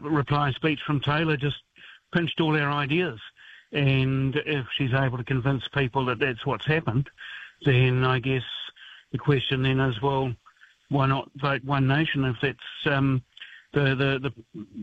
reply speech from Taylor just pinched all our ideas. And if she's able to convince people that that's what's happened, then I guess the question then is, well, why not vote One Nation if that's the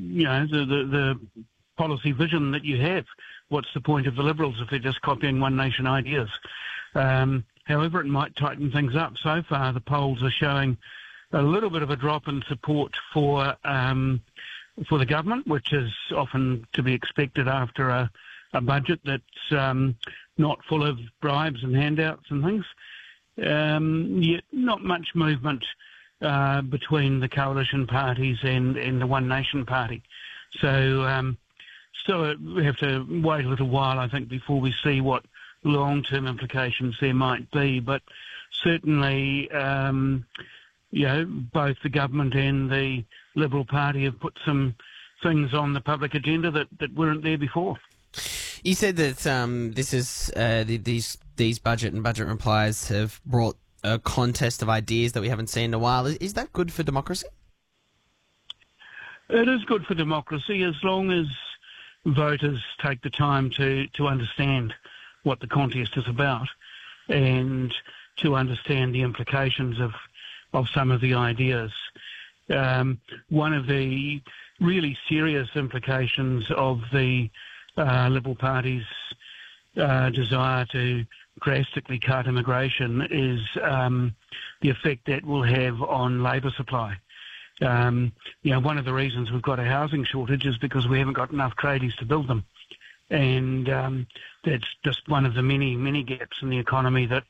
policy vision that you have? What's the point of the Liberals if they're just copying One Nation ideas? However, it might tighten things up. So far, the polls are showing a little bit of a drop in support for the government, which is often to be expected after a budget that's not full of bribes and handouts and things. Yet not much movement between the coalition parties and the One Nation party. So still we have to wait a little while, I think, before we see what long-term implications there might be. But certainly, both the government and the Liberal Party have put some things on the public agenda that weren't there before. You said that this is these budget and budget replies have brought a contest of ideas that we haven't seen in a while. Is that good for democracy? It is good for democracy as long as voters take the time to understand what the contest is about and to understand the implications of some of the ideas. One of the really serious implications of the Liberal Party's desire to drastically cut immigration is the effect that will have on labour supply. One of the reasons we've got a housing shortage is because we haven't got enough tradies to build them. And that's just one of the many gaps in the economy that,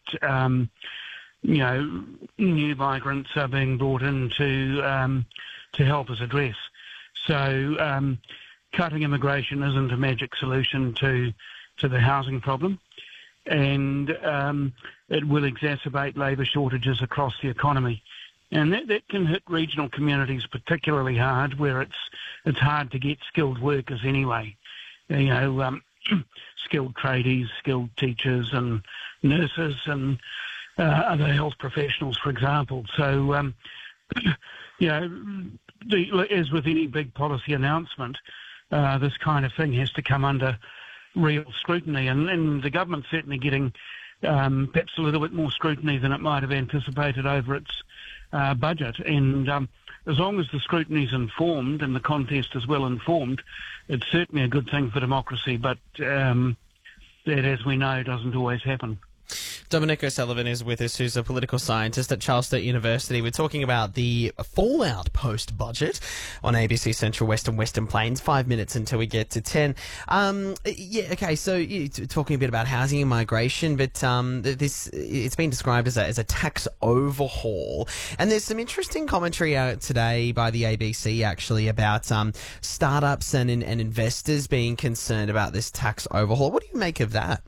new migrants are being brought in to help us address. So cutting immigration isn't a magic solution to the housing problem, and it will exacerbate labour shortages across the economy. And that can hit regional communities particularly hard, where it's hard to get skilled workers anyway. Skilled tradies, skilled teachers and nurses and other health professionals, for example. So, as with any big policy announcement, this kind of thing has to come under real scrutiny. And the government's certainly getting perhaps a little bit more scrutiny than it might have anticipated over its budget. And as long as the scrutiny is informed and the contest is well informed, it's certainly a good thing for democracy. But that, as we know, doesn't always happen. Dominic O'Sullivan is with us, who's a political scientist at Charles Sturt University. We're talking about the fallout post-budget on ABC Central West and Western Plains. 5 minutes until we get to 10. So you're talking a bit about housing and migration, but it's been described as a tax overhaul. And there's some interesting commentary out today by the ABC, actually, about startups and investors being concerned about this tax overhaul. What do you make of that?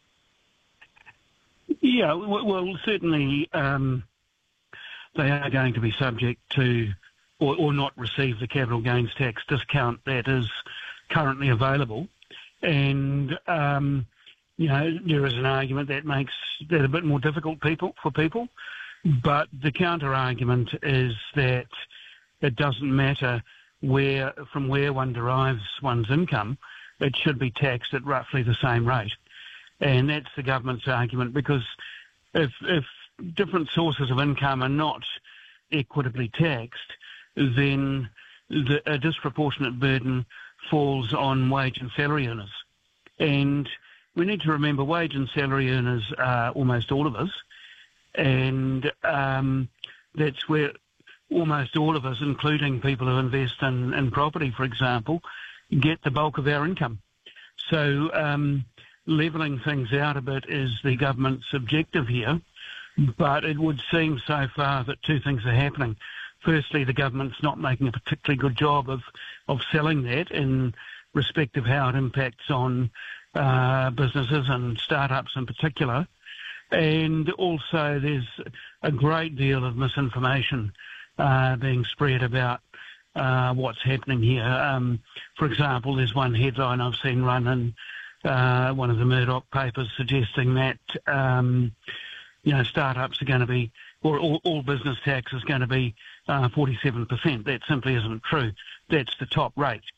Yeah, well, certainly they are going to be subject to or not receive the capital gains tax discount that is currently available. And, there is an argument that makes that a bit more difficult for people. But the counter-argument is that it doesn't matter from where one derives one's income, it should be taxed at roughly the same rate. And that's the government's argument, because if different sources of income are not equitably taxed, then a disproportionate burden falls on wage and salary earners. And we need to remember wage and salary earners are almost all of us, and that's where almost all of us, including people who invest in property, for example, get the bulk of our income. So levelling things out a bit is the government's objective here, but it would seem so far that two things are happening. Firstly, the government's not making a particularly good job of selling that in respect of how it impacts on businesses and startups in particular. And also there's a great deal of misinformation being spread about what's happening here. For example, there's one headline I've seen run in one of the Murdoch papers suggesting that, startups are going to be, or all business tax is going to be 47%. That simply isn't true. That's the top rate.